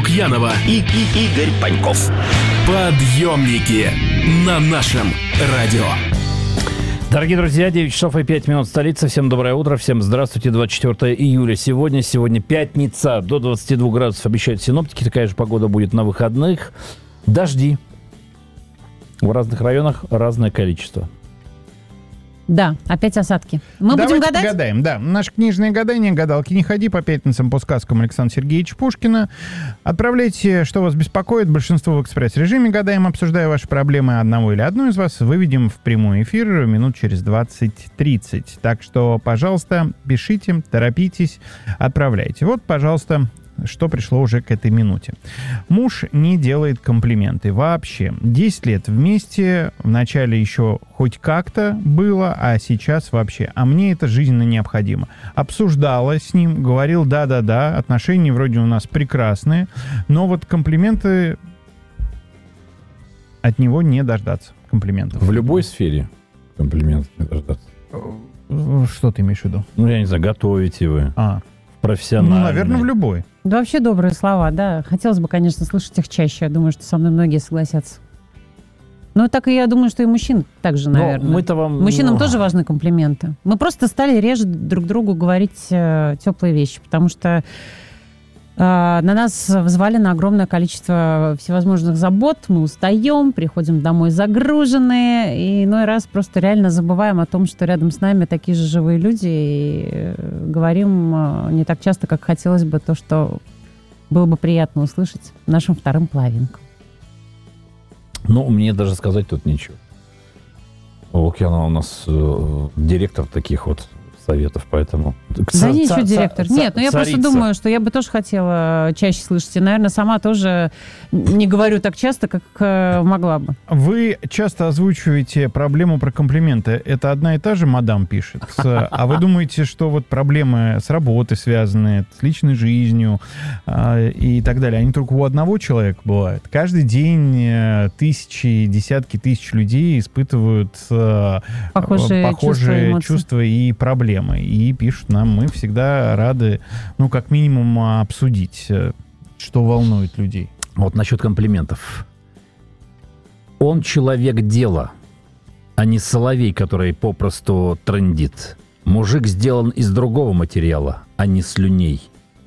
Лукьянова и Игорь Паньков. Подъемники на нашем радио. Дорогие друзья, 9 часов и 5 минут столица. Всем доброе утро, всем здравствуйте. 24 июля сегодня пятница. До 22 градусов обещают синоптики. Такая же погода будет на выходных. Дожди. В разных районах разное количество. Да, опять осадки. Мы Давайте будем гадать? погадаем, да. Наше книжное гадание, гадалки не ходи, по пятницам по сказкам Александра Сергеевича Пушкина. Отправляйте, что вас беспокоит. Большинство в экспресс-режиме гадаем, обсуждая ваши проблемы одного или одну из вас. Выведем в прямой эфир минут через 20-30. Так что, пожалуйста, пишите, торопитесь, отправляйте. Вот, пожалуйста, что пришло уже к этой минуте. Муж не делает комплименты вообще. 10 лет вместе, вначале еще хоть как-то было, а сейчас вообще. А мне это жизненно необходимо. Обсуждала с ним, говорил да-да-да, отношения вроде у нас прекрасные, но вот комплименты от него не дождаться. Комплиментов. В любой сфере комплиментов не дождаться. Что ты имеешь в виду? Ну, я не знаю, готовите вы. Профессионально. Ну, наверное, в любой. Да, вообще добрые слова, да. Хотелось бы, конечно, слышать их чаще. Я думаю, что со мной многие согласятся. Ну, так и я думаю, что и мужчин также, наверное. Мы-то вам... Мужчинам тоже важны комплименты. Мы просто стали реже друг другу говорить теплые вещи, потому что на нас взвалено огромное количество всевозможных забот, мы устаем, приходим домой загруженные, и иной раз просто реально забываем о том, что рядом с нами такие же живые люди, и говорим не так часто, как хотелось бы, то, что было бы приятно услышать нашим вторым половинкам. Ну, мне даже сказать тут нечего. Лукьянова у нас директор таких вот советов, поэтому... Да ничего, директор. Нет, ну я просто думаю, что я бы тоже хотела чаще слышать. И, наверное, сама тоже не говорю так часто, как могла бы. Вы часто озвучиваете проблему про комплименты. Это одна и та же мадам пишет. А вы думаете, что вот проблемы с работой связаны, с личной жизнью и так далее, они только у одного человека бывают? Каждый день тысячи, десятки тысяч людей испытывают похожие чувства и проблемы. И пишут нам, мы всегда рады, ну, как минимум, обсудить, что волнует людей. Вот насчет комплиментов. Он человек дела, а не соловей, который попросту трындит. Мужик сделан из другого материала, а не слюней.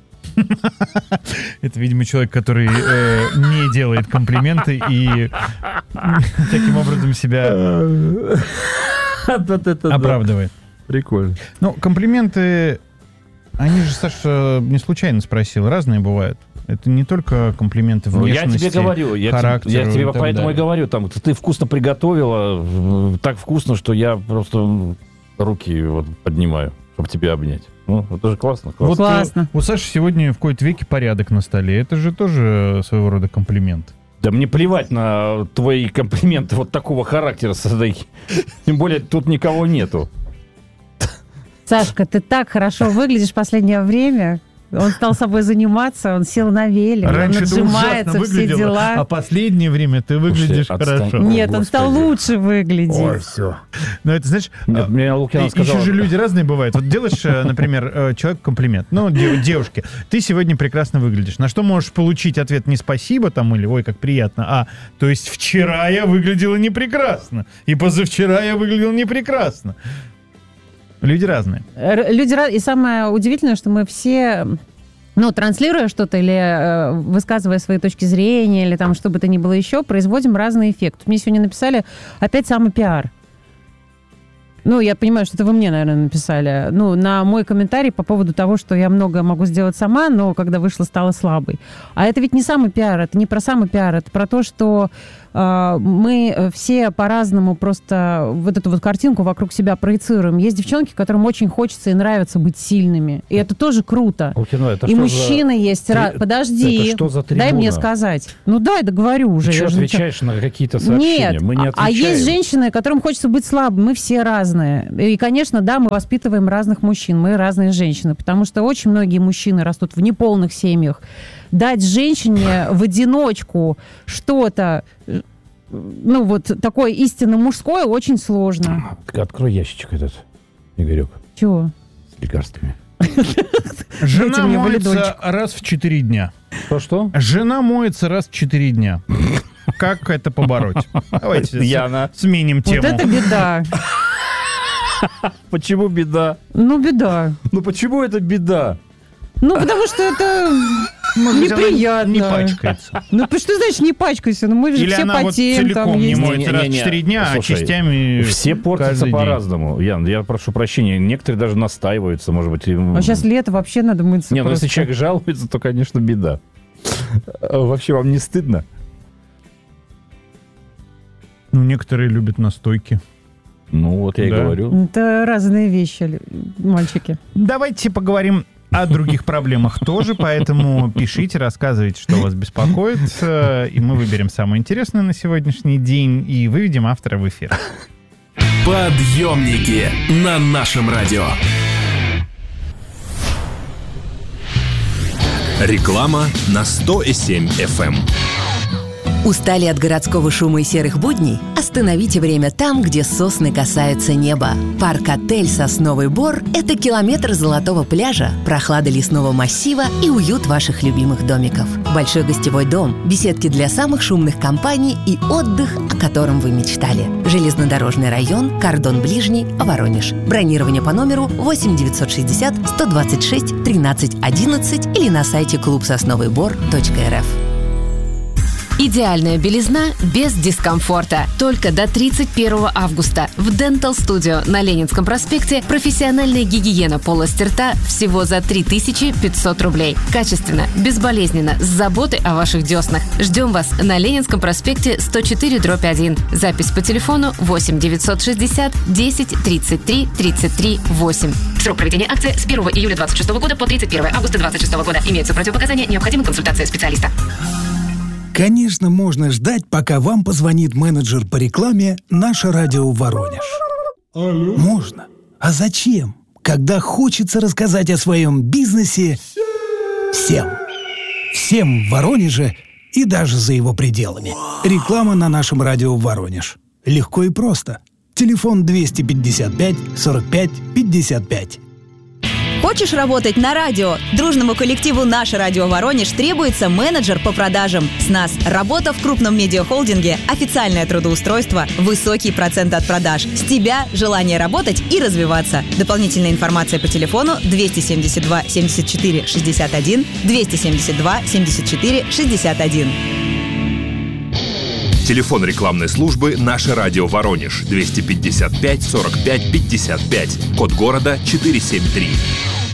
Это, видимо, человек, который не делает комплименты и таким образом себя оправдывает. Прикольно. Ну, комплименты, они же, Саша, не случайно спросил, разные бывают. Это не только комплименты внешности, я тебе говорю, характеру. Я тебе поэтому и говорю, там, ты вкусно приготовила, так вкусно, что я просто руки вот поднимаю, чтобы тебя обнять. Ну, это же классно. Вот классно. У Саши сегодня в кои-то веки порядок на столе. Это же тоже своего рода комплимент. Да мне плевать на твои комплименты вот такого характера. Тем более тут никого нету. Сашка, ты так хорошо выглядишь в последнее время. Он стал собой заниматься, он сел на велик, Раньше он отжимается, все дела. А последнее время ты выглядишь хорошо. Нет, он стал лучше выглядеть. Ой, все. Ну, это, знаешь, мне Лукьянова сказала... еще же люди разные бывают. Вот делаешь, например, человеку комплимент. Ну, девушке, ты сегодня прекрасно выглядишь. На что можешь получить ответ не спасибо там или ой, как приятно, а то есть вчера я выглядела не прекрасно, и позавчера я выглядел не прекрасно. Люди разные. И самое удивительное, что мы все, ну, транслируя что-то или высказывая свои точки зрения, или там что бы то ни было еще, производим разный эффект. Мне сегодня написали опять самопиар. Ну, я понимаю, что это вы мне, наверное, написали. Ну, на мой комментарий по поводу того, что я много могу сделать сама, но когда вышла, стала слабой. А это ведь не самопиар, это не про самопиар, это про то, что мы все по-разному просто вот эту вот картинку вокруг себя проецируем. Есть девчонки, которым очень хочется и нравится быть сильными. И это тоже круто. И мужчины есть. Подожди, это что за трибуна? Дай мне сказать. Ну дай, договорю уже. Ты что отвечаешь на какие-то сообщения? Нет, мы не отвечаем. А есть женщины, которым хочется быть слабым. Мы все разные. И, конечно, да, мы воспитываем разных мужчин, мы разные женщины. Потому что очень многие мужчины растут в неполных семьях. Дать женщине в одиночку что-то, ну, вот такое истинно мужское, очень сложно. Открой ящичек этот, Игорек. Чего? С лекарствами. Жена Дайте мне моется валидольчик. раз в 4 дня. Что? Жена моется раз в 4 дня. Как это побороть? Давайте Яна. сменим Вот тему. это беда. Почему беда? Ну, беда. Ну почему это беда? Ну, потому что это Может быть, она неприятно. не пачкается. Ну, что значит не пачкайся? Ну, мы же Или все она вот потеем, там целиком не есть. моется раз в Не-не-не. 4 дня, Слушай, а частями Все портятся каждый день. по-разному. Ян, я прошу прощения. Некоторые даже настаиваются, может быть. А сейчас лето, вообще надо мыться Не, ну просто. если человек жалуется, то, конечно, беда. Вообще вам не стыдно? Ну, некоторые любят настойки. Ну, вот я и Да. говорю. Это разные вещи, мальчики. Давайте поговорим о других проблемах тоже, поэтому пишите, рассказывайте, что вас беспокоит, и мы выберем самое интересное на сегодняшний день и выведем автора в эфир. Подъемники на нашем радио. Реклама на 100,7 FM. Устали от городского шума и серых будней? Остановите время там, где сосны касаются неба. Парк-отель «Сосновый Бор» — это километр золотого пляжа, прохлада лесного массива и уют ваших любимых домиков. Большой гостевой дом, беседки для самых шумных компаний и отдых, о котором вы мечтали. Железнодорожный район, кордон ближний, Воронеж. Бронирование по номеру 8 960 126 13 11 или на сайте клубсосновыйбор.рф. Идеальная белизна без дискомфорта. Только до 31 августа в Dental Studio на Ленинском проспекте профессиональная гигиена полости рта всего за 3500 рублей. Качественно, безболезненно, с заботой о ваших деснах. Ждем вас на Ленинском проспекте 104/1. Запись по телефону 8 960 10 33 33 8. Срок проведения акции с 1 июля 2026 года по 31 августа 2026 года. Имеются противопоказания, необходима консультация специалиста. Конечно, можно ждать, пока вам позвонит менеджер по рекламе «Наше радио Воронеж». Можно. А зачем? Когда хочется рассказать о своем бизнесе всем. Всем в Воронеже и даже за его пределами. Реклама на нашем радио Воронеж. Легко и просто. Телефон 255 45 55. Хочешь работать на радио? Дружному коллективу «Наше радио Воронеж» требуется менеджер по продажам. С нас работа в крупном медиахолдинге, официальное трудоустройство, высокий процент от продаж. С тебя желание работать и развиваться. Дополнительная информация по телефону 272 74 61 272 74 61. Телефон рекламной службы «Наше радио Воронеж» 255 45 55. Код города 473.